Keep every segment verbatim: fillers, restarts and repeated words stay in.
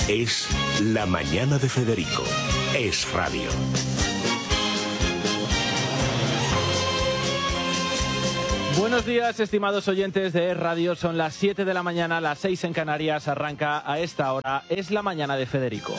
Es La Mañana de Federico. Es radio. Buenos días, estimados oyentes de Es Radio. Son las siete de la mañana, las seis en Canarias. Arranca a esta hora Es La Mañana de Federico.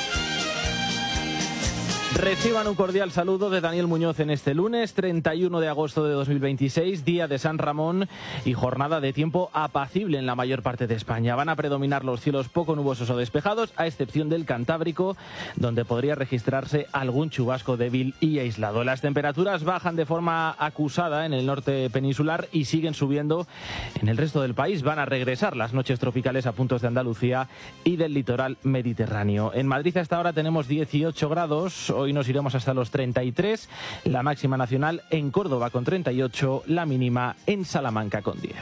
Reciban un cordial saludo de Daniel Muñoz en este lunes, treinta y uno de agosto de dos mil veintiséis, día de San Ramón y jornada de tiempo apacible en la mayor parte de España. Van a predominar los cielos poco nubosos o despejados, a excepción del Cantábrico, donde podría registrarse algún chubasco débil y aislado. Las temperaturas bajan de forma acusada en el norte peninsular y siguen subiendo en el resto del país. Van a regresar las noches tropicales a puntos de Andalucía y del litoral mediterráneo. En Madrid hasta ahora tenemos dieciocho grados. Hoy nos iremos hasta los treinta y tres, la máxima nacional en Córdoba con treinta y ocho, la mínima en Salamanca con diez.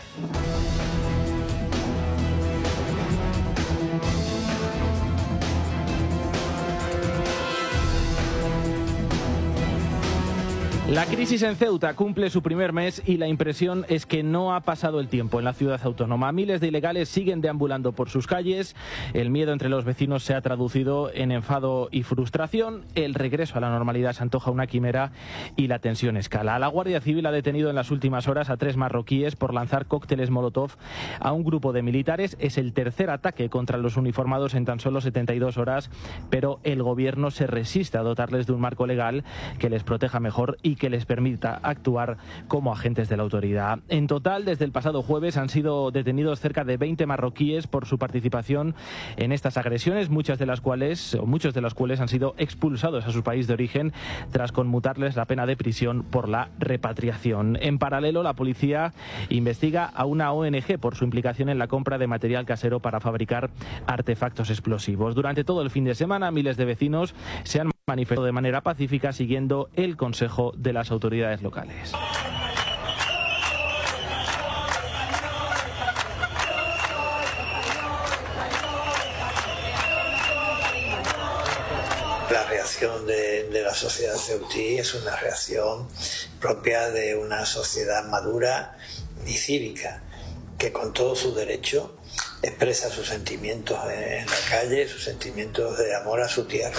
La crisis en Ceuta cumple su primer mes y la impresión es que no ha pasado el tiempo en la ciudad autónoma. Miles de ilegales siguen deambulando por sus calles, el miedo entre los vecinos se ha traducido en enfado y frustración, el regreso a la normalidad se antoja una quimera y la tensión escala. La Guardia Civil ha detenido en las últimas horas a tres marroquíes por lanzar cócteles Molotov a un grupo de militares. Es el tercer ataque contra los uniformados en tan solo setenta y dos horas, pero el gobierno se resiste a dotarles de un marco legal que les proteja mejor y que les permita actuar como agentes de la autoridad. En total, desde el pasado jueves han sido detenidos cerca de veinte marroquíes por su participación en estas agresiones, muchas de las cuales, o muchos de las cuales han sido expulsados a su país de origen tras conmutarles la pena de prisión por la repatriación. En paralelo, la policía investiga a una O N G por su implicación en la compra de material casero para fabricar artefactos explosivos. Durante todo el fin de semana, miles de vecinos se han manifestado de manera pacífica siguiendo el consejo de las autoridades locales. La reacción de, de la sociedad ceutí es una reacción propia de una sociedad madura y cívica, que con todo su derecho expresa sus sentimientos en la calle, sus sentimientos de amor a su tierra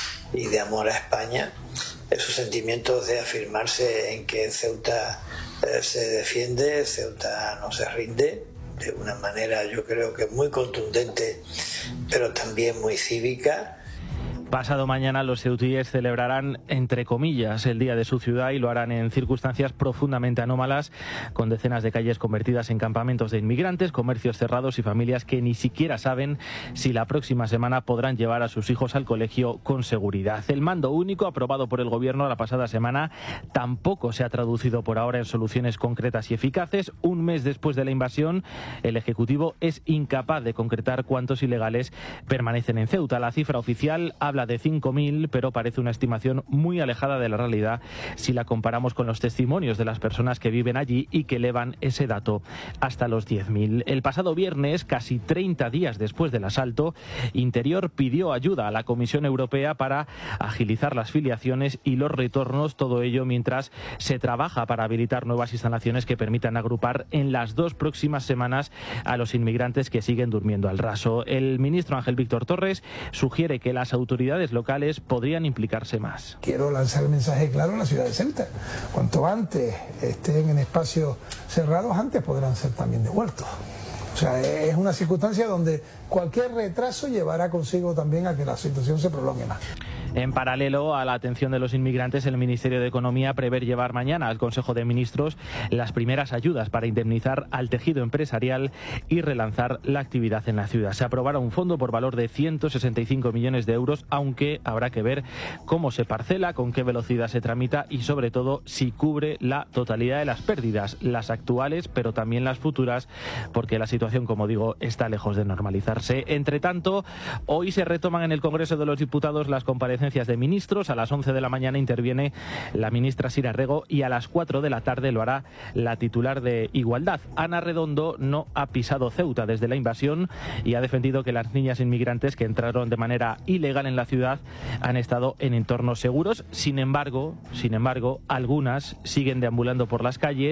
y de amor a España, sus sentimientos de afirmarse en que Ceuta eh, se defiende, Ceuta no se rinde, de una manera yo creo que muy contundente, pero también muy cívica. Pasado mañana los ceutíes celebrarán, entre comillas, el día de su ciudad y lo harán en circunstancias profundamente anómalas, con decenas de calles convertidas en campamentos de inmigrantes, comercios cerrados y familias que ni siquiera saben si la próxima semana podrán llevar a sus hijos al colegio con seguridad. El mando único aprobado por el gobierno la pasada semana tampoco se ha traducido por ahora en soluciones concretas y eficaces. Un mes después de la invasión, el Ejecutivo es incapaz de concretar cuántos ilegales permanecen en Ceuta. La cifra oficial habla de cinco mil, pero parece una estimación muy alejada de la realidad si la comparamos con los testimonios de las personas que viven allí y que elevan ese dato hasta los diez mil. El pasado viernes, casi treinta días después del asalto, Interior pidió ayuda a la Comisión Europea para agilizar las filiaciones y los retornos, todo ello mientras se trabaja para habilitar nuevas instalaciones que permitan agrupar en las dos próximas semanas a los inmigrantes que siguen durmiendo al raso. El ministro Ángel Víctor Torres sugiere que las autoridades locales podrían implicarse más. Quiero lanzar el mensaje claro a la ciudad de Ceuta. Cuanto antes estén en espacios cerrados, antes podrán ser también devueltos. O sea, es una circunstancia donde cualquier retraso llevará consigo también a que la situación se prolongue más. En paralelo a la atención de los inmigrantes, el Ministerio de Economía prevé llevar mañana al Consejo de Ministros las primeras ayudas para indemnizar al tejido empresarial y relanzar la actividad en la ciudad. Se aprobará un fondo por valor de ciento sesenta y cinco millones de euros, aunque habrá que ver cómo se parcela, con qué velocidad se tramita y, sobre todo, si cubre la totalidad de las pérdidas, las actuales, pero también las futuras, porque la situación, como digo, está lejos de normalizarse. Entre tanto, hoy se retoman en el Congreso de los Diputados las comparecencias de ministros. A las once de la mañana interviene la ministra Sira Rego y a las cuatro de la tarde lo hará la titular de Igualdad. Ana Redondo no ha pisado Ceuta desde la invasión y ha defendido que las niñas inmigrantes que entraron de manera ilegal en la ciudad han estado en entornos seguros. Sin embargo, sin embargo, algunas siguen deambulando por las calles.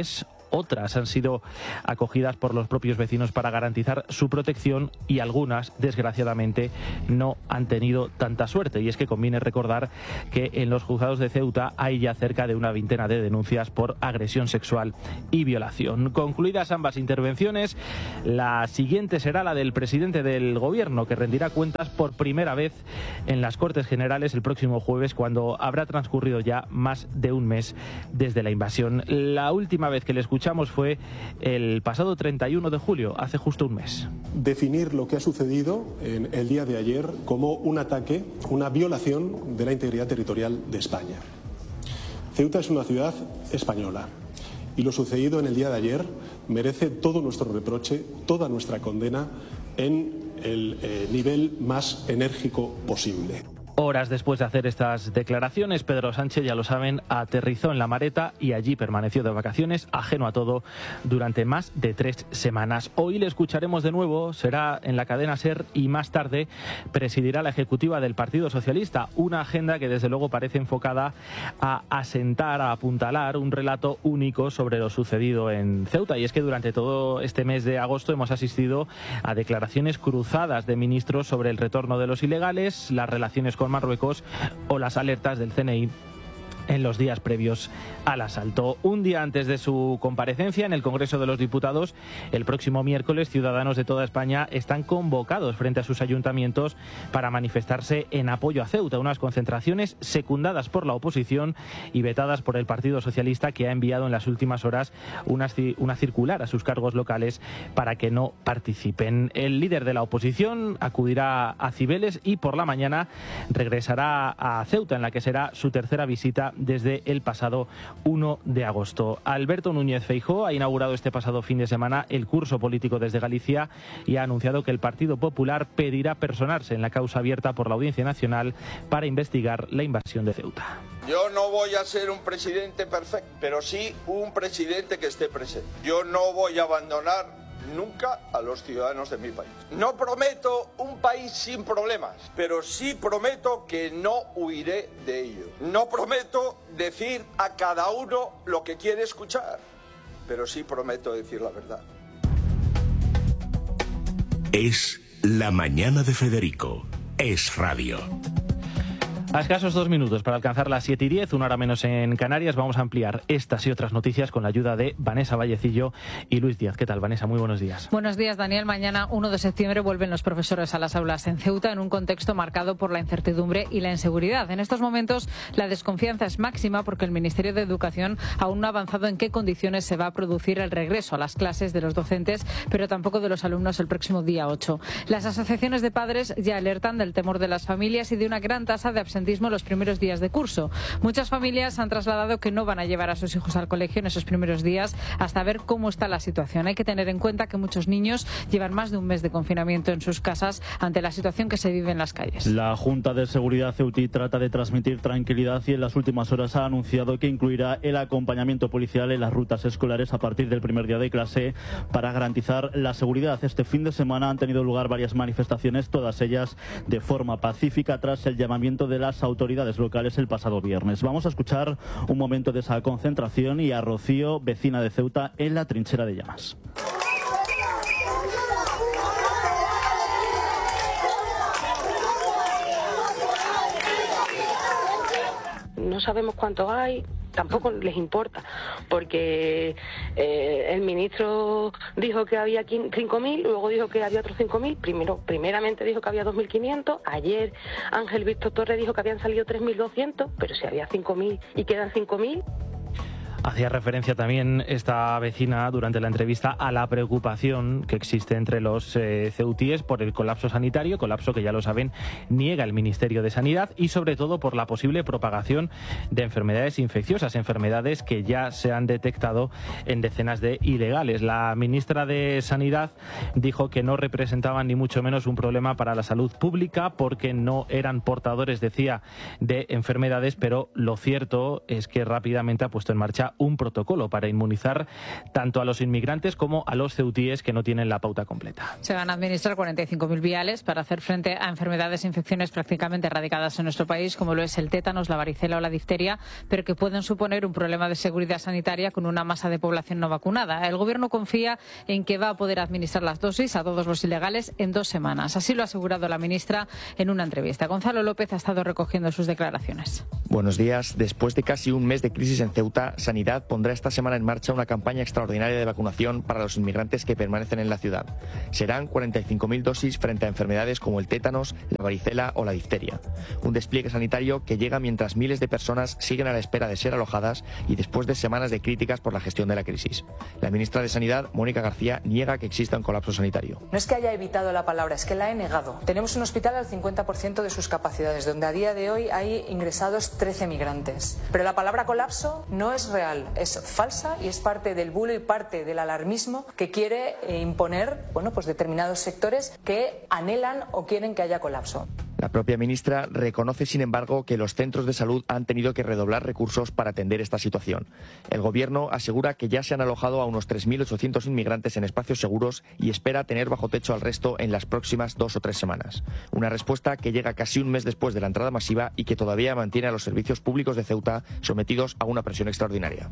otras han sido acogidas por los propios vecinos para garantizar su protección y algunas, desgraciadamente, no han tenido tanta suerte. Y es que conviene recordar que en los juzgados de Ceuta hay ya cerca de una veintena de denuncias por agresión sexual y violación. Concluidas ambas intervenciones, la siguiente será la del presidente del Gobierno, que rendirá cuentas por primera vez en las Cortes Generales el próximo jueves, cuando habrá transcurrido ya más de un mes desde la invasión. La última vez que le escuchamos fue el pasado treinta y uno de julio, hace justo un mes. Definir lo que ha sucedido en el día de ayer como un ataque, una violación de la integridad territorial de España. Ceuta es una ciudad española y lo sucedido en el día de ayer merece todo nuestro reproche, toda nuestra condena en el eh, nivel más enérgico posible. Horas después de hacer estas declaraciones, Pedro Sánchez, ya lo saben, aterrizó en La Mareta y allí permaneció de vacaciones, ajeno a todo, durante más de tres semanas. Hoy le escucharemos de nuevo, será en la cadena SER y más tarde presidirá la ejecutiva del Partido Socialista, una agenda que desde luego parece enfocada a asentar, a apuntalar un relato único sobre lo sucedido en Ceuta. Y es que durante todo este mes de agosto hemos asistido a declaraciones cruzadas de ministros sobre el retorno de los ilegales, las relaciones con Marruecos o las alertas del C N I en los días previos al asalto. Un día antes de su comparecencia en el Congreso de los Diputados, el próximo miércoles, ciudadanos de toda España están convocados frente a sus ayuntamientos para manifestarse en apoyo a Ceuta, unas concentraciones secundadas por la oposición y vetadas por el Partido Socialista, que ha enviado en las últimas horas una, una circular a sus cargos locales para que no participen. El líder de la oposición acudirá a Cibeles y por la mañana regresará a Ceuta, en la que será su tercera visita desde el pasado uno de agosto. Alberto Núñez Feijóo ha inaugurado este pasado fin de semana el curso político desde Galicia y ha anunciado que el Partido Popular pedirá personarse en la causa abierta por la Audiencia Nacional para investigar la invasión de Ceuta. Yo no voy a ser un presidente perfecto, pero sí un presidente que esté presente. Yo no voy a abandonar nunca a los ciudadanos de mi país. No prometo un país sin problemas, pero sí prometo que no huiré de ello. No prometo decir a cada uno lo que quiere escuchar, pero sí prometo decir la verdad. Es La Mañana de Federico. Es radio. A escasos dos minutos para alcanzar las siete y diez, una hora menos en Canarias, vamos a ampliar estas y otras noticias con la ayuda de Vanessa Vallecillo y Luis Díaz. ¿Qué tal, Vanessa? Muy buenos días. Buenos días, Daniel. Mañana, uno de septiembre, vuelven los profesores a las aulas en Ceuta en un contexto marcado por la incertidumbre y la inseguridad. En estos momentos, la desconfianza es máxima porque el Ministerio de Educación aún no ha avanzado en qué condiciones se va a producir el regreso a las clases de los docentes, pero tampoco de los alumnos el próximo día ocho. Las asociaciones de padres ya alertan del temor de las familias y de una gran tasa de absentismo los primeros días de curso. Muchas familias han trasladado que no van a llevar a sus hijos al colegio en esos primeros días hasta ver cómo está la situación. Hay que tener en cuenta que muchos niños llevan más de un mes de confinamiento en sus casas ante la situación que se vive en las calles. La Junta de Seguridad ceutí trata de transmitir tranquilidad y en las últimas horas ha anunciado que incluirá el acompañamiento policial en las rutas escolares a partir del primer día de clase para garantizar la seguridad. Este fin de semana han tenido lugar varias manifestaciones, todas ellas de forma pacífica, tras el llamamiento de las autoridades locales el pasado viernes. Vamos a escuchar un momento de esa concentración y a Rocío, vecina de Ceuta, en la trinchera de llamas. No sabemos cuántos hay, tampoco les importa, porque eh, el ministro dijo que había cinco mil, luego dijo que había otros cinco mil, primero, primeramente dijo que había dos mil quinientos, ayer Ángel Víctor Torres dijo que habían salido tres mil doscientos, pero si había cinco mil y quedan cinco mil... Hacía referencia también esta vecina durante la entrevista a la preocupación que existe entre los eh, ceutíes por el colapso sanitario, colapso que ya lo saben niega el Ministerio de Sanidad, y sobre todo por la posible propagación de enfermedades infecciosas, enfermedades que ya se han detectado en decenas de ilegales. La ministra de Sanidad dijo que no representaban ni mucho menos un problema para la salud pública porque no eran portadores, decía, de enfermedades, pero lo cierto es que rápidamente ha puesto en marcha ya un protocolo para inmunizar tanto a los inmigrantes como a los ceutíes que no tienen la pauta completa. Se van a administrar cuarenta y cinco mil viales para hacer frente a enfermedades e infecciones prácticamente erradicadas en nuestro país, como lo es el tétanos, la varicela o la difteria, pero que pueden suponer un problema de seguridad sanitaria con una masa de población no vacunada. El Gobierno confía en que va a poder administrar las dosis a todos los ilegales en dos semanas. Así lo ha asegurado la ministra en una entrevista. Gonzalo López ha estado recogiendo sus declaraciones. Buenos días. Después de casi un mes de crisis en Ceuta, Sanidad pondrá esta semana en marcha una campaña extraordinaria de vacunación para los inmigrantes que permanecen en la ciudad. Serán cuarenta y cinco mil dosis frente a enfermedades como el tétanos, la varicela o la difteria. Un despliegue sanitario que llega mientras miles de personas siguen a la espera de ser alojadas y después de semanas de críticas por la gestión de la crisis. La ministra de Sanidad, Mónica García, niega que exista un colapso sanitario. No es que haya evitado la palabra, es que la he negado. Tenemos un hospital al cincuenta por ciento de sus capacidades, donde a día de hoy hay ingresados trece migrantes. Pero la palabra colapso no es real, es falsa y es parte del bulo y parte del alarmismo que quiere imponer, bueno, pues determinados sectores que anhelan o quieren que haya colapso. La propia ministra reconoce, sin embargo, que los centros de salud han tenido que redoblar recursos para atender esta situación. El Gobierno asegura que ya se han alojado a unos tres mil ochocientos inmigrantes en espacios seguros y espera tener bajo techo al resto en las próximas dos o tres semanas. Una respuesta que llega casi un mes después de la entrada masiva y que todavía mantiene a los servicios públicos de Ceuta sometidos a una presión extraordinaria.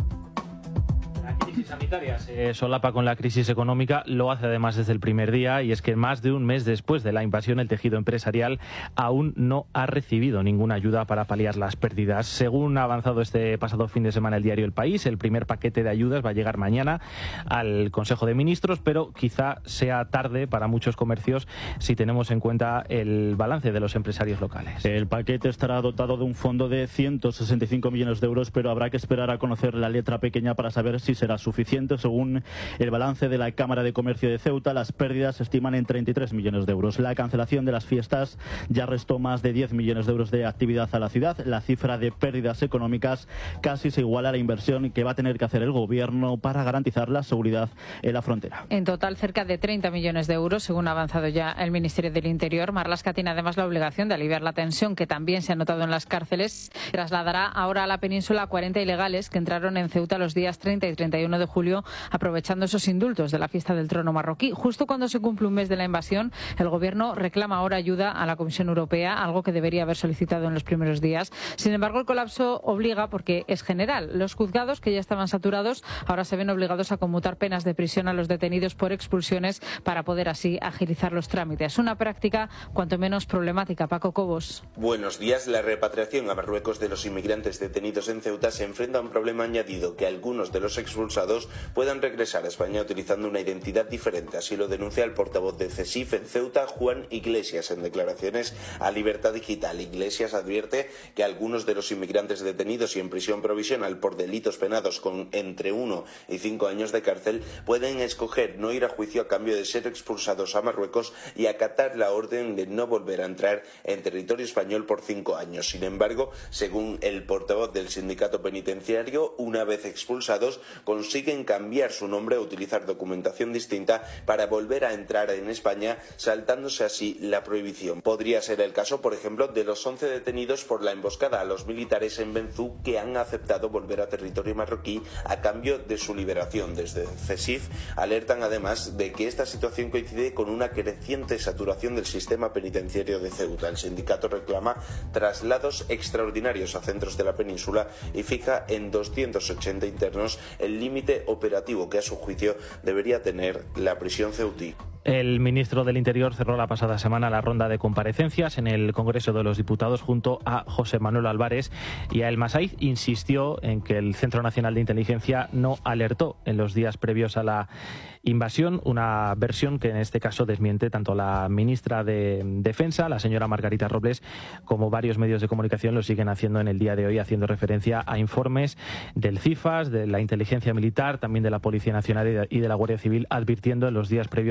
La crisis sanitaria se solapa con la crisis económica, lo hace además desde el primer día, y es que más de un mes después de la invasión el tejido empresarial aún no ha recibido ninguna ayuda para paliar las pérdidas. Según ha avanzado este pasado fin de semana el diario El País, el primer paquete de ayudas va a llegar mañana al Consejo de Ministros, pero quizá sea tarde para muchos comercios si tenemos en cuenta el balance de los empresarios locales. El paquete estará dotado de un fondo de ciento sesenta y cinco millones de euros, pero habrá que esperar a conocer la letra pequeña para saber si será suficiente. Según el balance de la Cámara de Comercio de Ceuta, las pérdidas se estiman en treinta y tres millones de euros. La cancelación de las fiestas ya restó más de diez millones de euros de actividad a la ciudad. La cifra de pérdidas económicas casi se iguala a la inversión que va a tener que hacer el Gobierno para garantizar la seguridad en la frontera. En total, cerca de treinta millones de euros, según ha avanzado ya el Ministerio del Interior. Marlaska tiene además la obligación de aliviar la tensión que también se ha notado en las cárceles. Trasladará ahora a la península a cuarenta ilegales que entraron en Ceuta los días treinta y treinta y uno de julio, aprovechando esos indultos de la fiesta del trono marroquí. Justo cuando se cumple un mes de la invasión, el Gobierno reclama ahora ayuda a la Comisión Europea, algo que debería haber solicitado en los primeros días. Sin embargo, el colapso obliga porque es general. Los juzgados, que ya estaban saturados, ahora se ven obligados a conmutar penas de prisión a los detenidos por expulsiones para poder así agilizar los trámites. Una práctica cuanto menos problemática. Paco Cobos. Buenos días. La repatriación a Marruecos de los inmigrantes detenidos en Ceuta se enfrenta a un problema añadido, que algunos de los expulsados puedan regresar a España utilizando una identidad diferente. Así lo denuncia el portavoz de CESIF en Ceuta, Juan Iglesias, en declaraciones a Libertad Digital. Iglesias advierte que algunos de los inmigrantes detenidos y en prisión provisional por delitos penados con entre uno y cinco años de cárcel pueden escoger no ir a juicio a cambio de ser expulsados a Marruecos y acatar la orden de no volver a entrar en territorio español por cinco años. Sin embargo, según el portavoz del sindicato penitenciario, una vez expulsados consiguen cambiar su nombre o utilizar documentación distinta para volver a entrar en España, saltándose así la prohibición. Podría ser el caso, por ejemplo, de los once detenidos por la emboscada a los militares en Benzú, que han aceptado volver a territorio marroquí a cambio de su liberación. Desde CESIF alertan además de que esta situación coincide con una creciente saturación del sistema penitenciario de Ceuta. El sindicato reclama traslados extraordinarios a centros de la península y fija en doscientos ochenta internos el límite operativo que a su juicio debería tener la prisión ceutí. El ministro del Interior cerró la pasada semana la ronda de comparecencias en el Congreso de los Diputados junto a José Manuel Álvarez y a El Masaiz. Insistió en que el Centro Nacional de Inteligencia no alertó en los días previos a la invasión, una versión que en este caso desmiente tanto la ministra de Defensa, la señora Margarita Robles, como varios medios de comunicación lo siguen haciendo en el día de hoy, haciendo referencia a informes del CIFAS, de la Inteligencia Militar, también de la Policía Nacional y de la Guardia Civil, advirtiendo en los días previos a la invasión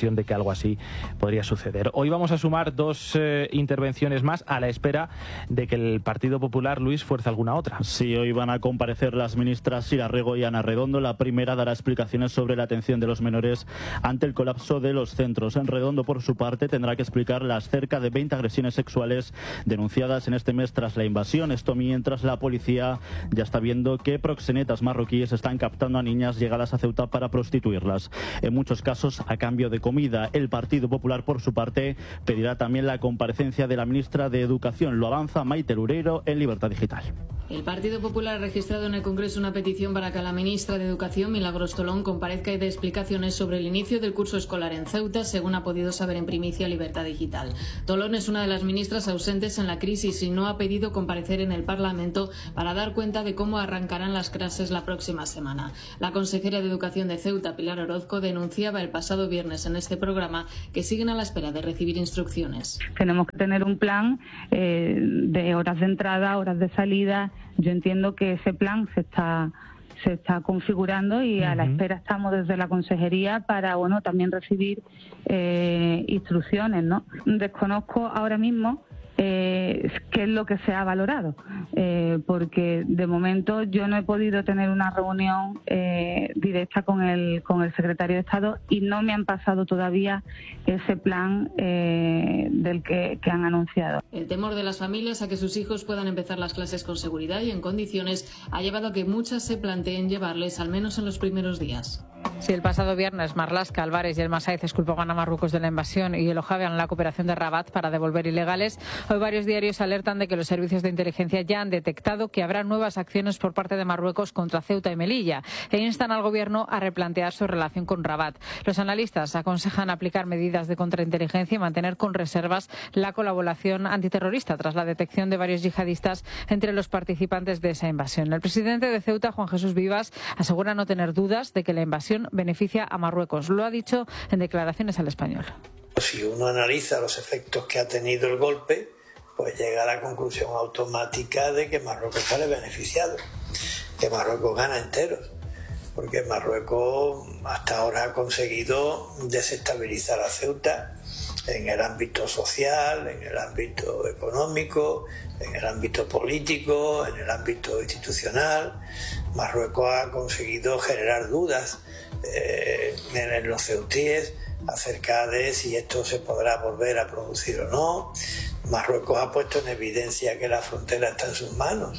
impresión de que algo así podría suceder. Hoy vamos a sumar dos eh, intervenciones más a la espera de que el Partido Popular, Luis, fuerce alguna otra. Sí, hoy van a comparecer las ministras Sira Rego y Ana Redondo. La primera dará explicaciones sobre la atención de los menores ante el colapso de los centros. En Redondo, por su parte, tendrá que explicar las cerca de veinte agresiones sexuales denunciadas en este mes tras la invasión. Esto mientras la policía ya está viendo que proxenetas marroquíes están captando a niñas llegadas a Ceuta para prostituirlas, en muchos casos a cambio de comida. El Partido Popular, por su parte, pedirá también la comparecencia de la ministra de Educación. Lo avanza Maite Lureiro en Libertad Digital. El Partido Popular ha registrado en el Congreso una petición para que la ministra de Educación, Milagros Tolón, comparezca y dé explicaciones sobre el inicio del curso escolar en Ceuta, según ha podido saber en primicia Libertad Digital. Tolón es una de las ministras ausentes en la crisis y no ha pedido comparecer en el Parlamento para dar cuenta de cómo arrancarán las clases la próxima semana. La consejera de Educación de Ceuta, Pilar Orozco, denunciaba el pasado viernes en este programa que siguen a la espera de recibir instrucciones. Tenemos que tener un plan eh, de horas de entrada, horas de salida. Yo entiendo que ese plan se está se está configurando y a uh-huh. la espera estamos desde la consejería para, bueno, también recibir eh, instrucciones, ¿no? Desconozco ahora mismo eh, qué es lo que se ha valorado, eh, porque de momento yo no he podido tener una reunión eh, directa con el con el secretario de Estado y no me han pasado todavía ese plan eh, del que, que han anunciado. El temor de las familias a que sus hijos puedan empezar las clases con seguridad y en condiciones ha llevado a que muchas se planteen llevarles al menos en los primeros días. Si el pasado viernes Marlaska, Álvarez y el Masaiz culpaban a Marruecos de la invasión y elogiaban la cooperación de Rabat para devolver ilegales, hoy varios diarios alertan de que los servicios de inteligencia ya han detectado que habrá nuevas acciones por parte de Marruecos contra Ceuta y Melilla e instan al gobierno a replantear su relación con Rabat. Los analistas aconsejan aplicar medidas de contrainteligencia y mantener con reservas la colaboración antiterrorista tras la detección de varios yihadistas entre los participantes de esa invasión. El presidente de Ceuta, Juan Jesús Vivas, asegura no tener dudas de que la invasión beneficia a Marruecos. Lo ha dicho en declaraciones al Español. Si uno analiza los efectos que ha tenido el golpe, pues llega a la conclusión automática de que Marruecos sale beneficiado, que Marruecos gana enteros, porque Marruecos hasta ahora ha conseguido desestabilizar a Ceuta en el ámbito social, en el ámbito económico, en el ámbito político, en el ámbito institucional. Marruecos ha conseguido generar dudas eh, en los ceutíes acerca de si esto se podrá volver a producir o no. Marruecos ha puesto en evidencia que la frontera está en sus manos.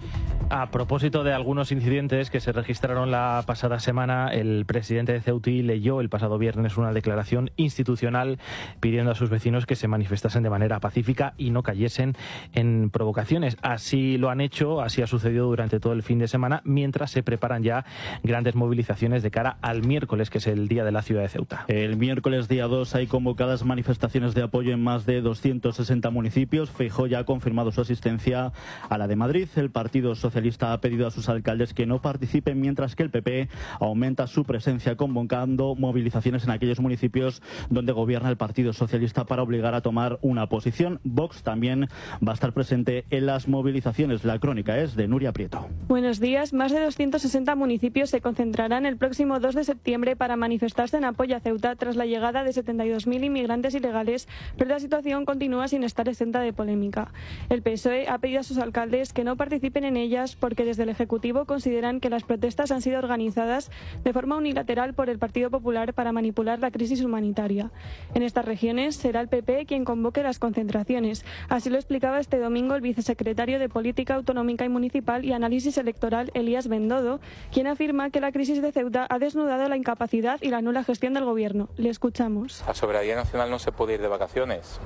A propósito de algunos incidentes que se registraron la pasada semana, el presidente de Ceutí leyó el pasado viernes una declaración institucional pidiendo a sus vecinos que se manifestasen de manera pacífica y no cayesen en provocaciones. Así lo han hecho, así ha sucedido durante todo el fin de semana, mientras se preparan ya grandes movilizaciones de cara al miércoles, que es el día de la ciudad de Ceuta. El miércoles día dos hay convocadas manifestaciones de apoyo en más de doscientos sesenta municipios. Feijóo ya ha confirmado su asistencia a la de Madrid. El Partido Socialista ha pedido a sus alcaldes que no participen, mientras que el P P aumenta su presencia convocando movilizaciones en aquellos municipios donde gobierna el Partido Socialista para obligar a tomar una posición. Vox también va a estar presente en las movilizaciones. La crónica es de Nuria Prieto. Buenos días. Más de doscientos sesenta municipios se concentrarán el próximo dos de septiembre para manifestarse en apoyo a Ceuta tras la llegada de setenta y dos mil inmigrantes ilegales, pero la situación continúa sin estar exenta de polémica. El P S O E ha pedido a sus alcaldes que no participen en ellas porque desde el Ejecutivo consideran que las protestas han sido organizadas de forma unilateral por el Partido Popular para manipular la crisis humanitaria. En estas regiones será el P P quien convoque las concentraciones. Así lo explicaba este domingo el vicesecretario de Política Autonómica y Municipal y Análisis Electoral, Elías Bendodo, quien afirma que la crisis de Ceuta ha desnudado la incapacidad y la nula gestión del Gobierno. Le escuchamos. La soberanía nacional no se puede ir de vacaciones.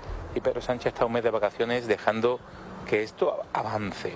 Y Pedro Sánchez está un mes de vacaciones dejando que esto avance.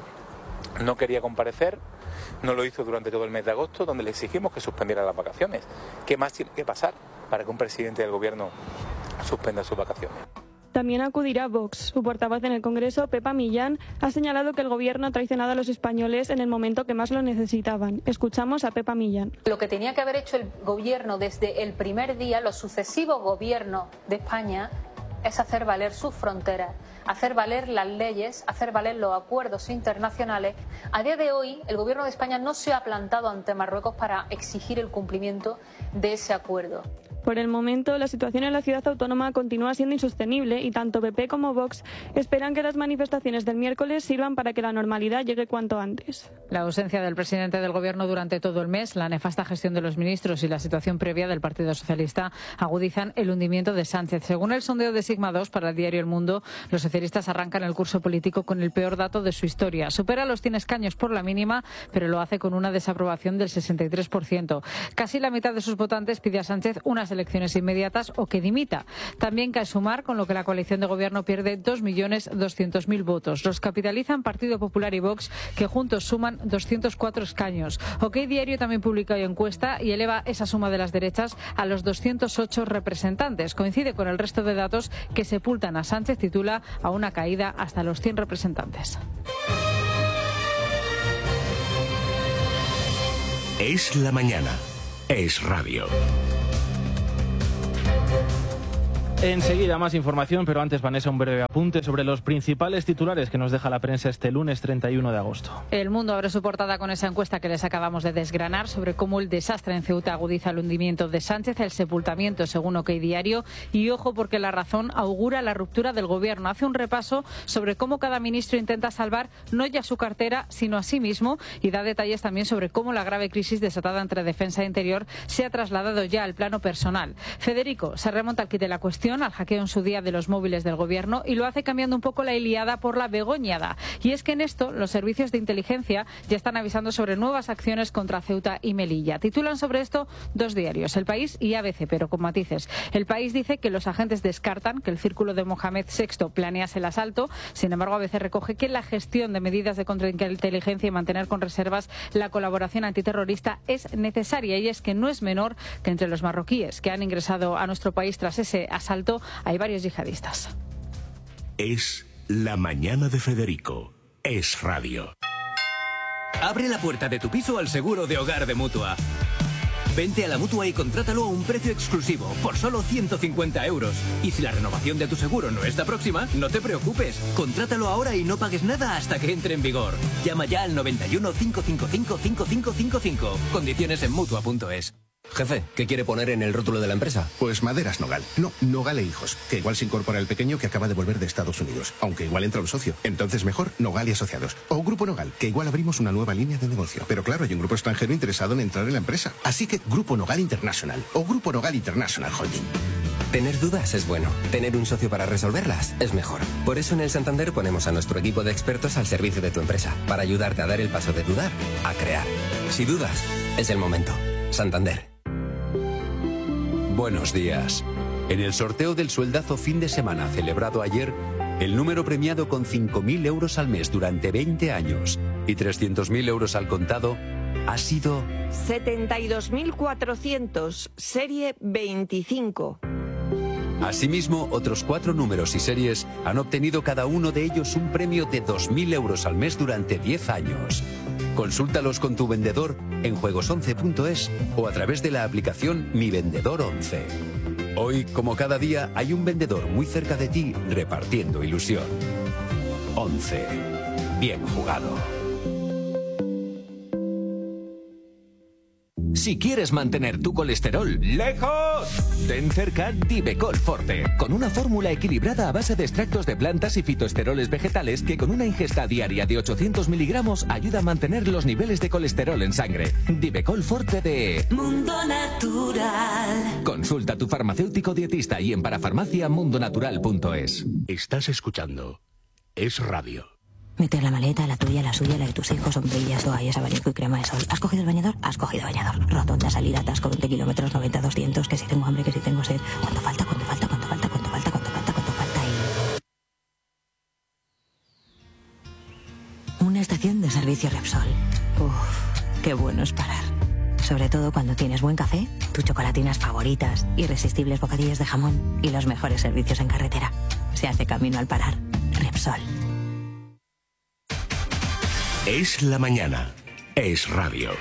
No quería comparecer, no lo hizo durante todo el mes de agosto, donde le exigimos que suspendiera las vacaciones. ¿Qué más tiene que pasar para que un presidente del gobierno suspenda sus vacaciones? También acudirá Vox. Su portavoz en el Congreso, Pepa Millán, ha señalado que el Gobierno ha traicionado a los españoles en el momento que más lo necesitaban. Escuchamos a Pepa Millán. Lo que tenía que haber hecho el Gobierno desde el primer día, los sucesivos gobiernos de España, es hacer valer sus fronteras, hacer valer las leyes, hacer valer los acuerdos internacionales. A día de hoy, el Gobierno de España no se ha plantado ante Marruecos para exigir el cumplimiento de ese acuerdo. Por el momento, la situación en la ciudad autónoma continúa siendo insostenible y tanto P P como Vox esperan que las manifestaciones del miércoles sirvan para que la normalidad llegue cuanto antes. La ausencia del presidente del Gobierno durante todo el mes, la nefasta gestión de los ministros y la situación previa del Partido Socialista agudizan el hundimiento de Sánchez. Según el sondeo de Sigma dos para el diario El Mundo, los socialistas arrancan el curso político con el peor dato de su historia. Supera los cien escaños por la mínima, pero lo hace con una desaprobación del sesenta y tres por ciento. Casi la mitad de sus votantes pide a Sánchez unas elecciones inmediatas o que dimita. También cae Sumar, con lo que la coalición de gobierno pierde dos millones doscientos mil votos. Los capitalizan Partido Popular y Vox, que juntos suman doscientos cuatro escaños. OK Diario también publica hoy encuesta y eleva esa suma de las derechas a los doscientos ocho representantes. Coincide con el resto de datos que sepultan a Sánchez, titula a una caída hasta los cien representantes. Es la mañana. Es radio. Enseguida más información, pero antes, Vanessa, un breve apunte sobre los principales titulares que nos deja la prensa este lunes treinta y uno de agosto. El Mundo abre su portada con esa encuesta que les acabamos de desgranar sobre cómo el desastre en Ceuta agudiza el hundimiento de Sánchez, el sepultamiento según OK Diario, y ojo porque La Razón augura la ruptura del gobierno. Hace un repaso sobre cómo cada ministro intenta salvar no ya su cartera, sino a sí mismo, y da detalles también sobre cómo la grave crisis desatada entre defensa e interior se ha trasladado ya al plano personal. Federico se remonta al quid de la cuestión, al hackeo en su día de los móviles del gobierno, y lo hace cambiando un poco la Ilíada por la Begoñada. Y es que en esto los servicios de inteligencia ya están avisando sobre nuevas acciones contra Ceuta y Melilla. Titulan sobre esto dos diarios, El País y A B C, pero con matices. El País dice que los agentes descartan que el círculo de Mohamed sexto planease el asalto. Sin embargo, A B C recoge que la gestión de medidas de contrainteligencia y mantener con reservas la colaboración antiterrorista es necesaria, y es que no es menor que entre los marroquíes que han ingresado a nuestro país tras ese asalto hay varios yihadistas. Es la mañana de Federico. Es radio. Abre la puerta de tu piso al seguro de hogar de Mutua. Vente a la Mutua y contrátalo a un precio exclusivo, por solo ciento cincuenta euros. Y si la renovación de tu seguro no está próxima, no te preocupes. Contrátalo ahora y no pagues nada hasta que entre en vigor. Llama ya al noventa y uno, cinco cinco cinco, cinco cinco cinco cinco. Condiciones en Mutua punto es. Jefe, ¿qué quiere poner en el rótulo de la empresa? Pues Maderas Nogal. No, Nogal e Hijos. Que igual se incorpora el pequeño que acaba de volver de Estados Unidos. Aunque igual entra un socio. Entonces mejor Nogal y Asociados. O Grupo Nogal, que igual abrimos una nueva línea de negocio. Pero claro, hay un grupo extranjero interesado en entrar en la empresa. Así que Grupo Nogal International. O Grupo Nogal International Holding. Tener dudas es bueno. Tener un socio para resolverlas es mejor. Por eso en el Santander ponemos a nuestro equipo de expertos al servicio de tu empresa. Para ayudarte a dar el paso de dudar a crear. Si dudas, es el momento. Santander. Buenos días. En el sorteo del sueldazo fin de semana celebrado ayer, el número premiado con cinco mil euros al mes durante veinte años y trescientos mil euros al contado ha sido setenta y dos mil cuatrocientos, serie veinticinco. Asimismo, otros cuatro números y series han obtenido cada uno de ellos un premio de dos mil euros al mes durante diez años. Consúltalos con tu vendedor en juegos once punto es o a través de la aplicación Mi Vendedor once. Hoy, como cada día, hay un vendedor muy cerca de ti repartiendo ilusión. once. Bien jugado. Si quieres mantener tu colesterol lejos, ten cerca Divecol Forte, con una fórmula equilibrada a base de extractos de plantas y fitoesteroles vegetales que con una ingesta diaria de ochocientos miligramos ayuda a mantener los niveles de colesterol en sangre. Divecol Forte de Mundo Natural. Consulta a tu farmacéutico dietista y en parafarmacia mundonatural punto es. Estás escuchando Es Radio. Meter la maleta, la tuya, la suya, la de tus hijos, sombrillas, toallas, abanico y crema de sol. ¿Has cogido el bañador? Has cogido bañador. Rotonda, salida, atasco, veinte kilómetros, noventa, doscientos, que si tengo hambre, que si tengo sed. ¿Cuánto falta? ¿Cuánto falta? ¿Cuánto falta? ¿Cuánto falta? ¿Cuánto falta? ¿Cuánto falta? Y... Una estación de servicio Repsol. Uf, qué bueno es parar. Sobre todo cuando tienes buen café, tus chocolatinas favoritas, irresistibles bocadillos de jamón y los mejores servicios en carretera. Se hace camino al parar. Repsol. Es la mañana. Es radio.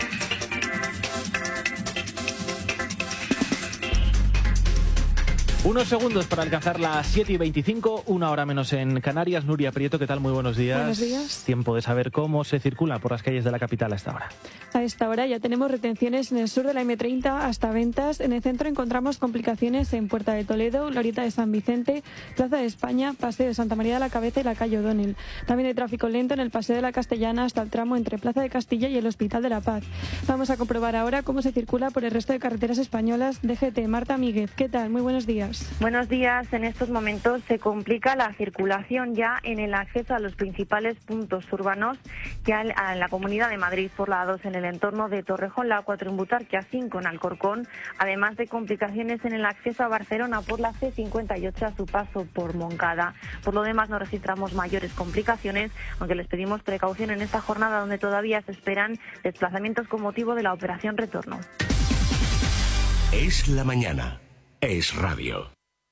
Unos segundos para alcanzar las siete y veinticinco, una hora menos en Canarias. Nuria Prieto, ¿qué tal? Muy buenos días. Buenos días. Tiempo de saber cómo se circula por las calles de la capital a esta hora. A esta hora ya tenemos retenciones en el sur de la eme treinta hasta Ventas. En el centro encontramos complicaciones en Puerta de Toledo, Glorieta de San Vicente, Plaza de España, Paseo de Santa María de la Cabeza y la calle O'Donnell. También hay tráfico lento en el Paseo de la Castellana hasta el tramo entre Plaza de Castilla y el Hospital de la Paz. Vamos a comprobar ahora cómo se circula por el resto de carreteras españolas. D G T, Marta Míguez, ¿qué tal? Muy buenos días. Buenos días. En estos momentos se complica la circulación ya en el acceso a los principales puntos urbanos, ya en la Comunidad de Madrid por la A dos en el entorno de Torrejón, la A cuatro en Butarque, A cinco en Alcorcón, además de complicaciones en el acceso a Barcelona por la ce cincuenta y ocho a su paso por Moncada. Por lo demás no registramos mayores complicaciones, aunque les pedimos precaución en esta jornada donde todavía se esperan desplazamientos con motivo de la operación retorno. Es la mañana. Es radio.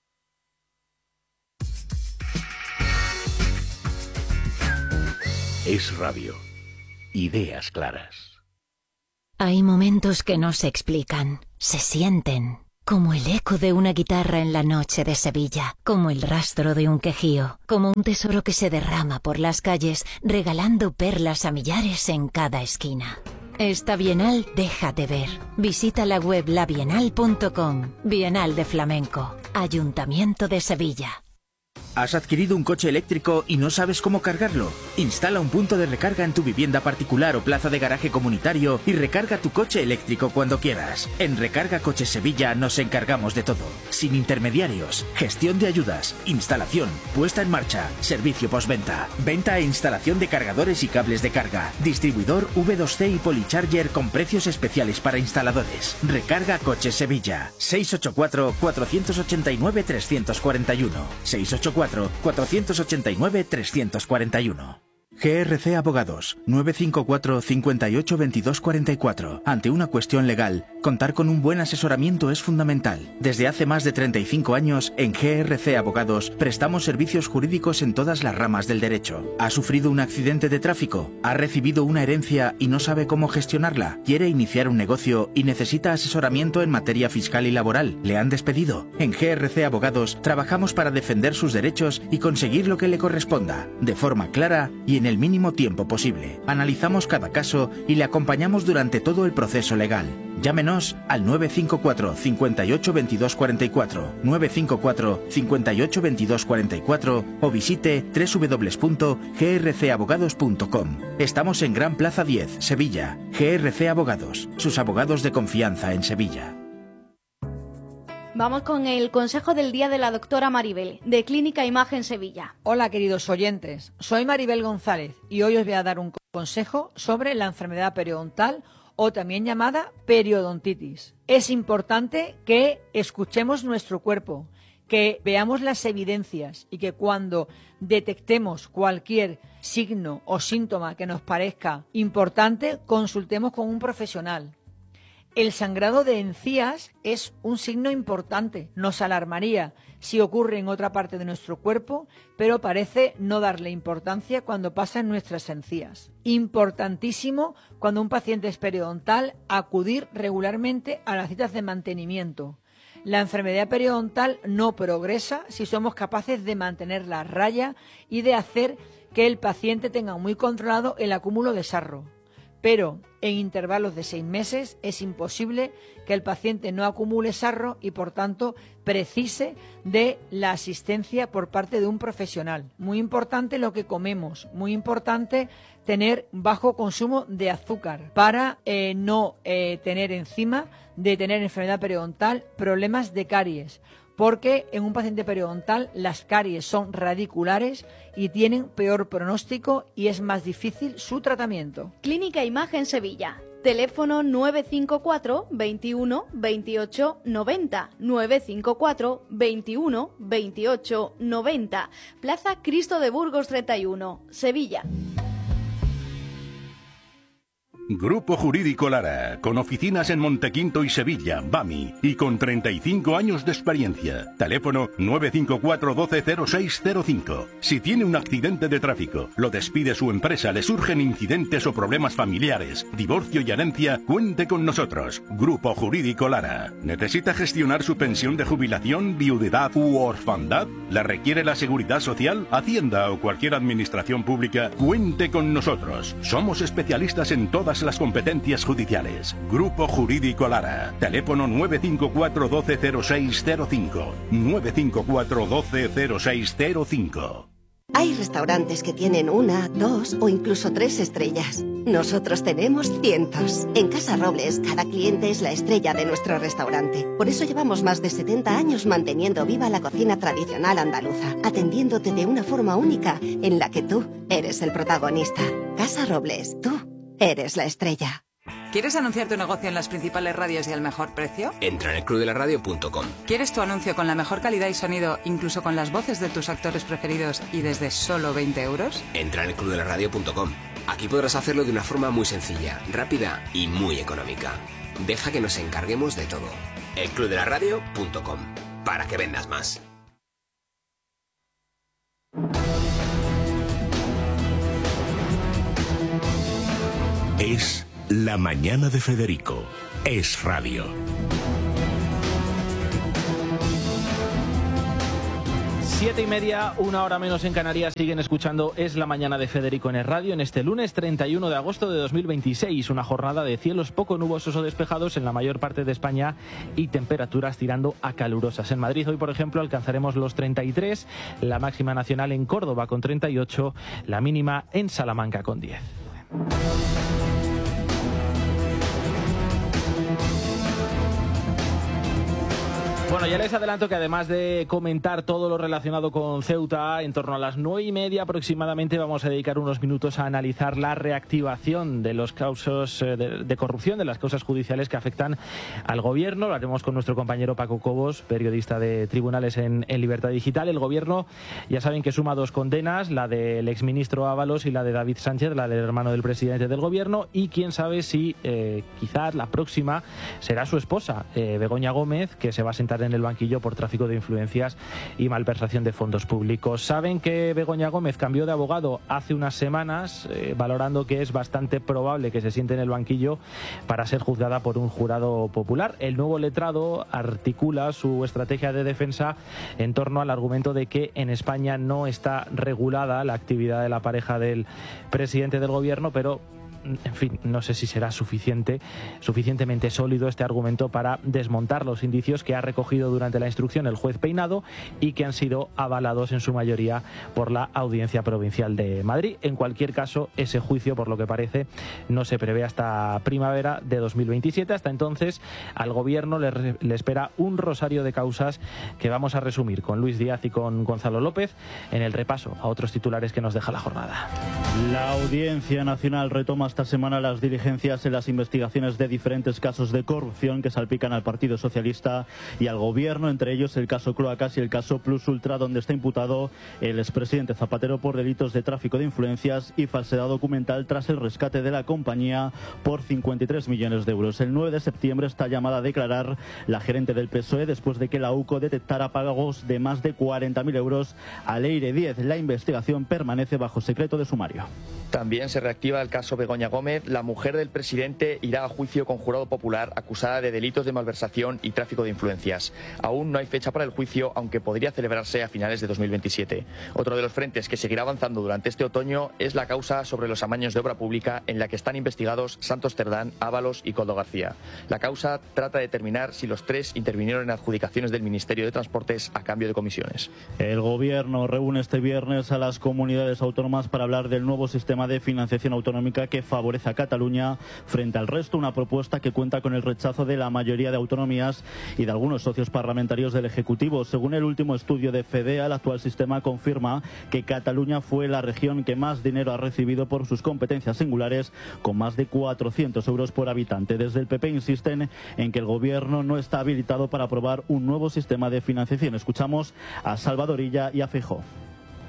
Es radio. Ideas claras. Hay momentos que no se explican, se sienten. Como el eco de una guitarra en la noche de Sevilla, como el rastro de un quejío, como un tesoro que se derrama por las calles, regalando perlas a millares en cada esquina. Esta Bienal déjate ver. Visita la web la bienal punto com. Bienal de Flamenco. Ayuntamiento de Sevilla. ¿Has adquirido un coche eléctrico y no sabes cómo cargarlo? Instala un punto de recarga en tu vivienda particular o plaza de garaje comunitario y recarga tu coche eléctrico cuando quieras. En Recarga Coches Sevilla nos encargamos de todo. Sin intermediarios, gestión de ayudas, instalación, puesta en marcha, servicio postventa, venta e instalación de cargadores y cables de carga, distribuidor ve dos ce y Policharger con precios especiales para instaladores. Recarga Coches Sevilla. seis ocho cuatro, cuatro ocho nueve, tres cuatro uno. seis ocho cuatro, cuatro ocho nueve, tres cuatro uno. G R C Abogados, nueve cinco cuatro, cinco ocho, dos dos cuatro cuatro. Ante una cuestión legal, contar con un buen asesoramiento es fundamental. Desde hace más de treinta y cinco años, en G R C Abogados, prestamos servicios jurídicos en todas las ramas del derecho. ¿Ha sufrido un accidente de tráfico? ¿Ha recibido una herencia y no sabe cómo gestionarla? ¿Quiere iniciar un negocio y necesita asesoramiento en materia fiscal y laboral? ¿Le han despedido? En G R C Abogados, trabajamos para defender sus derechos y conseguir lo que le corresponda, de forma clara y en el mínimo tiempo posible. Analizamos cada caso y le acompañamos durante todo el proceso legal. Llámenos al nueve cinco cuatro, cinco ocho, dos dos cuatro cuatro, nueve cinco cuatro, cinco ocho, dos dos cuatro cuatro o visite doble u doble u doble u punto g r c abogados punto com. Estamos en Gran Plaza diez, Sevilla. G R C Abogados, sus abogados de confianza en Sevilla. Vamos con el consejo del día de la doctora Maribel, de Clínica Imagen Sevilla. Hola, queridos oyentes. Soy Maribel González y hoy os voy a dar un consejo sobre la enfermedad periodontal o también llamada periodontitis. Es importante que escuchemos nuestro cuerpo, que veamos las evidencias y que cuando detectemos cualquier signo o síntoma que nos parezca importante, consultemos con un profesional. El sangrado de encías es un signo importante. Nos alarmaría si ocurre en otra parte de nuestro cuerpo, pero parece no darle importancia cuando pasa en nuestras encías. Importantísimo cuando un paciente es periodontal acudir regularmente a las citas de mantenimiento. La enfermedad periodontal no progresa si somos capaces de mantenerla a raya y de hacer que el paciente tenga muy controlado el acúmulo de sarro. Pero en intervalos de seis meses es imposible que el paciente no acumule sarro y, por tanto, precise de la asistencia por parte de un profesional. Muy importante lo que comemos, muy importante tener bajo consumo de azúcar para eh, no eh, tener encima de tener enfermedad periodontal problemas de caries. Porque en un paciente periodontal las caries son radiculares y tienen peor pronóstico y es más difícil su tratamiento. Clínica Imagen Sevilla. Teléfono nueve cinco cuatro, veintiuno, veintiocho, noventa, nueve cinco cuatro, veintiuno, veintiocho, noventa. Plaza Cristo de Burgos treinta y uno, Sevilla. Grupo Jurídico Lara, con oficinas en Montequinto y Sevilla, Bami, y con treinta y cinco años de experiencia. Teléfono nueve cinco cuatro uno dos cero seis cero cinco. Si tiene un accidente de tráfico, lo despide su empresa, le surgen incidentes o problemas familiares, divorcio y herencia, cuente con nosotros. Grupo Jurídico Lara. ¿Necesita gestionar su pensión de jubilación, viudedad u orfandad? ¿La requiere la Seguridad Social, Hacienda o cualquier administración pública? Cuente con nosotros. Somos especialistas en todas las competencias judiciales. Grupo Jurídico Lara. Teléfono nueve cinco cuatro uno dos cero seis cero cinco. nueve cinco cuatro uno dos cero seis cero cinco. Hay restaurantes que tienen una, dos o incluso tres estrellas. Nosotros tenemos cientos. En Casa Robles, cada cliente es la estrella de nuestro restaurante. Por eso llevamos más de setenta años manteniendo viva la cocina tradicional andaluza, atendiéndote de una forma única en la que tú eres el protagonista. Casa Robles, tú eres la estrella. ¿Quieres anunciar tu negocio en las principales radios y al mejor precio? Entra en el club de la radio punto com. ¿Quieres tu anuncio con la mejor calidad y sonido, incluso con las voces de tus actores preferidos y desde solo veinte euros? Entra en el club de la radio punto com. Aquí podrás hacerlo de una forma muy sencilla, rápida y muy económica. Deja que nos encarguemos de todo. el club de la radio punto com. Para que vendas más. Es La Mañana de Federico. Es radio. Siete y media, una hora menos en Canarias, siguen escuchando Es la Mañana de Federico en el radio en este lunes treinta y uno de agosto de dos mil veintiséis, una jornada de cielos poco nubosos o despejados en la mayor parte de España y temperaturas tirando a calurosas. En Madrid hoy, por ejemplo, alcanzaremos los treinta y tres, la máxima nacional en Córdoba con treinta y ocho, la mínima en Salamanca con diez. Bueno, ya les adelanto que además de comentar todo lo relacionado con Ceuta, en torno a las nueve y media aproximadamente vamos a dedicar unos minutos a analizar la reactivación de los casos de, de corrupción, de las causas judiciales que afectan al gobierno. Lo haremos con nuestro compañero Paco Cobos, periodista de Tribunales en, en Libertad Digital. El gobierno, ya saben que suma dos condenas, la del exministro Ábalos y la de David Sánchez, la del hermano del presidente del gobierno, y quién sabe si eh, quizás la próxima será su esposa, eh, Begoña Gómez, que se va a sentar en el banquillo por tráfico de influencias y malversación de fondos públicos. Saben que Begoña Gómez cambió de abogado hace unas semanas, eh, valorando que es bastante probable que se siente en el banquillo para ser juzgada por un jurado popular. El nuevo letrado articula su estrategia de defensa en torno al argumento de que en España no está regulada la actividad de la pareja del presidente del gobierno, pero en fin, no sé si será suficiente, suficientemente sólido este argumento para desmontar los indicios que ha recogido durante la instrucción el juez Peinado y que han sido avalados en su mayoría por la Audiencia Provincial de Madrid. En cualquier caso, ese juicio, por lo que parece, no se prevé hasta primavera de dos mil veintisiete. Hasta entonces, al gobierno le, le espera un rosario de causas que vamos a resumir con Luis Díaz y con Gonzalo López en el repaso a otros titulares que nos deja la jornada. La Audiencia Nacional retoma esta semana las diligencias en las investigaciones de diferentes casos de corrupción que salpican al Partido Socialista y al Gobierno, entre ellos el caso Cloacas y el caso Plus Ultra, donde está imputado el expresidente Zapatero por delitos de tráfico de influencias y falsedad documental tras el rescate de la compañía por cincuenta y tres millones de euros. El nueve de septiembre está llamada a declarar la gerente del P S O E después de que la U C O detectara pagos de más de cuarenta mil euros a Leire Díez. La investigación permanece bajo secreto de sumario. También se reactiva el caso Begoña Gómez. La mujer del presidente irá a juicio con jurado popular acusada de delitos de malversación y tráfico de influencias. Aún no hay fecha para el juicio, aunque podría celebrarse a finales de dos mil veintisiete. Otro de los frentes que seguirá avanzando durante este otoño es la causa sobre los amaños de obra pública en la que están investigados Santos Cerdán, Ábalos y Coldo García. La causa trata de determinar si los tres intervinieron en adjudicaciones del Ministerio de Transportes a cambio de comisiones. El Gobierno reúne este viernes a las comunidades autónomas para hablar del nuevo sistema de financiación autonómica que favorece a Cataluña frente al resto, una propuesta que cuenta con el rechazo de la mayoría de autonomías y de algunos socios parlamentarios del Ejecutivo. Según el último estudio de FEDEA, el actual sistema confirma que Cataluña fue la región que más dinero ha recibido por sus competencias singulares, con más de cuatrocientos euros por habitante. Desde el P P insisten en que el Gobierno no está habilitado para aprobar un nuevo sistema de financiación. Escuchamos a Salvador Illa y a Feijóo.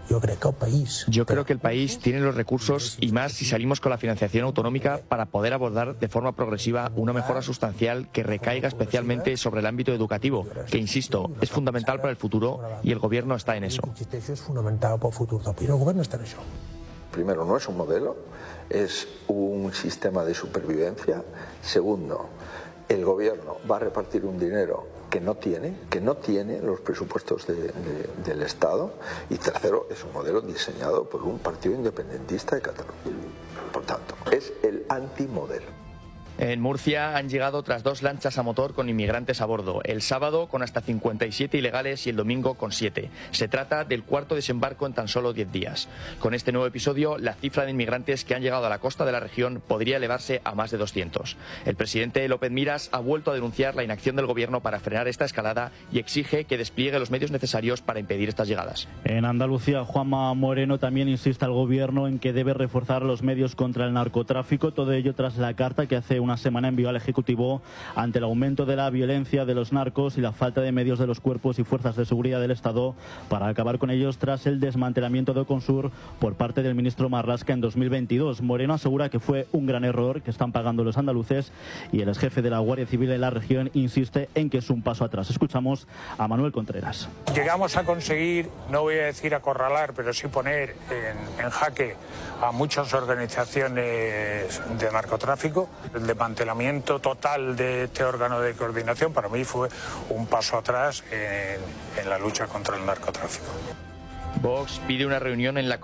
Yo creo que el país... Yo creo que el país tiene los recursos, y más si salimos con la financiación autonómica, para poder abordar de forma progresiva una mejora sustancial que recaiga especialmente sobre el ámbito educativo, que, insisto, es fundamental para el futuro y el Gobierno está en eso. Es fundamental para el futuro del país. El Gobierno está en eso. Primero, no es un modelo, es un sistema de supervivencia. Segundo, el Gobierno va a repartir un dinero que no tiene, que no tiene los presupuestos de, de, del Estado. Y tercero, es un modelo diseñado por un partido independentista de Cataluña. Por tanto, es el antimodelo. En Murcia han llegado otras dos lanchas a motor con inmigrantes a bordo, el sábado con hasta cincuenta y siete ilegales y el domingo con siete. Se trata del cuarto desembarco en tan solo diez días. Con este nuevo episodio, la cifra de inmigrantes que han llegado a la costa de la región podría elevarse a más de doscientos. El presidente López Miras ha vuelto a denunciar la inacción del Gobierno para frenar esta escalada y exige que despliegue los medios necesarios para impedir estas llegadas. En Andalucía, Juanma Moreno también insiste al Gobierno en que debe reforzar los medios contra el narcotráfico, todo ello tras la carta que hace una semana envió al Ejecutivo ante el aumento de la violencia de los narcos y la falta de medios de los cuerpos y fuerzas de seguridad del Estado para acabar con ellos tras el desmantelamiento de Oconsur por parte del ministro Marlaska en dos mil veintidós. Moreno asegura que fue un gran error que están pagando los andaluces y el exjefe de la Guardia Civil en la región insiste en que es un paso atrás. Escuchamos a Manuel Contreras. Llegamos a conseguir, no voy a decir acorralar, pero sí poner en, en jaque a muchas organizaciones de narcotráfico. El desmantelamiento total de este órgano de coordinación para mí fue un paso atrás en, en la lucha contra el narcotráfico. Vox pide una reunión en la